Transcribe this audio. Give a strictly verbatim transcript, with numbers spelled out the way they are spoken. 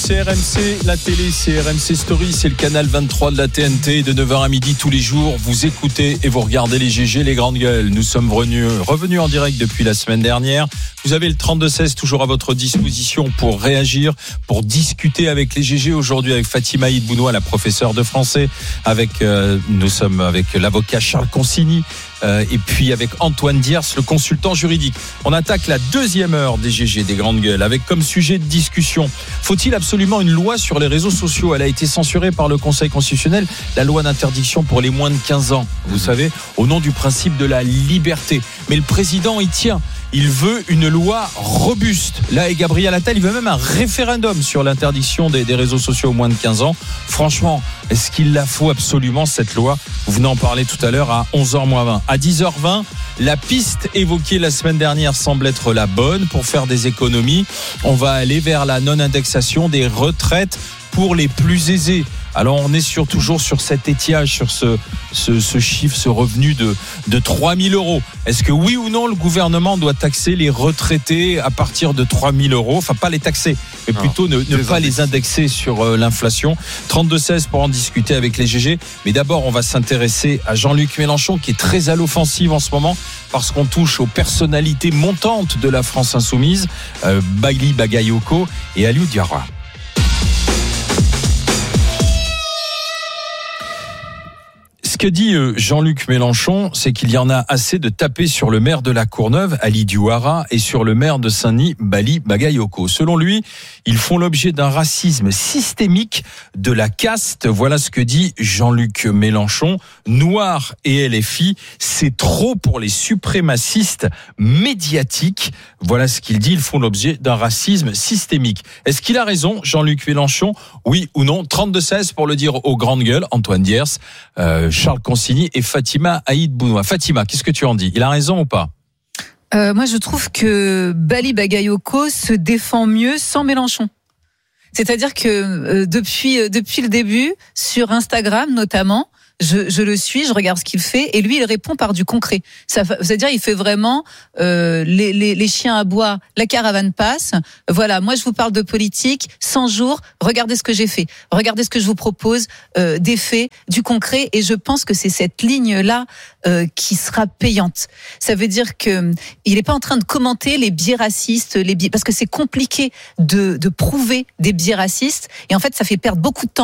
c'est R M C, la télé, c'est R M C Story, c'est le canal vingt-trois de la T N T. De neuf heures à midi tous les jours, vous écoutez et vous regardez les G G, les grandes gueules. Nous sommes revenus, revenus en direct depuis la semaine dernière. Vous avez le trente-deux seize toujours à votre disposition pour réagir, pour discuter avec les G G. Aujourd'hui avec Fatima Aïd Bounoua, la professeure de français. Avec, euh, nous sommes avec l'avocat Charles Consigny. Euh, et puis avec Antoine Diers, le consultant juridique. On attaque la deuxième heure des G G, des grandes gueules, avec comme sujet de discussion: faut-il absolument une loi sur les réseaux sociaux? Elle a été censurée par le Conseil constitutionnel, la loi d'interdiction pour les moins de quinze ans, vous savez, au nom du principe de la liberté. Mais le président y tient. Il veut une loi robuste. Là, et Gabriel Attal, il veut même un référendum sur l'interdiction des, des réseaux sociaux aux moins de quinze ans. Franchement, est-ce qu'il la faut absolument, cette loi? Vous venez en parler tout à l'heure à onze heures moins vingt. À dix heures vingt, la piste évoquée la semaine dernière semble être la bonne pour faire des économies. On va aller vers la non-indexation des retraites pour les plus aisés. Alors on est sur, toujours sur cet étiage, sur ce, ce, ce chiffre, ce revenu de, de trois mille euros. Est-ce que oui ou non le gouvernement doit taxer les retraités à partir de trois mille euros? Enfin, pas les taxer, mais non, plutôt ne, ne pas indexer. les indexer sur euh, l'inflation. trente-deux seize pour en discuter avec les G G. Mais d'abord, on va s'intéresser à Jean-Luc Mélenchon, qui est très à l'offensive en ce moment, parce qu'on touche aux personnalités montantes de la France insoumise, euh, Bali Bagayoko et Aliou Diarra. Ce que dit Jean-Luc Mélenchon, c'est qu'il y en a assez de taper sur le maire de la Courneuve, Ali Diouara, et sur le maire de Saint-Denis, Bali Bagayoko. Selon lui, ils font l'objet d'un racisme systémique de la caste. Voilà ce que dit Jean-Luc Mélenchon. Noir et L F I, c'est trop pour les suprémacistes médiatiques. Voilà ce qu'il dit, ils font l'objet d'un racisme systémique. Est-ce qu'il a raison, Jean-Luc Mélenchon? Oui ou non? trente-deux seize pour le dire aux grandes gueules. Antoine Diers, euh, Charles Consigny et Fatima Aïd Bounoua. Fatima, qu'est-ce que tu en dis? Il a raison ou pas? euh, Moi, je trouve que Bali Bagayoko se défend mieux sans Mélenchon. C'est-à-dire que euh, depuis euh, depuis le début, sur Instagram notamment, je, je le suis, je regarde ce qu'il fait, et lui, il répond par du concret. Ça, c'est-à-dire, il fait vraiment euh, les, les, les chiens aboient, la caravane passe. Voilà, moi, je vous parle de politique, cent jours, regardez ce que j'ai fait, regardez ce que je vous propose, euh, des faits, du concret, et je pense que c'est cette ligne-là euh, qui sera payante. Ça veut dire que il n'est pas en train de commenter les biais racistes, les biais, parce que c'est compliqué de, de prouver des biais racistes, et en fait, ça fait perdre beaucoup de temps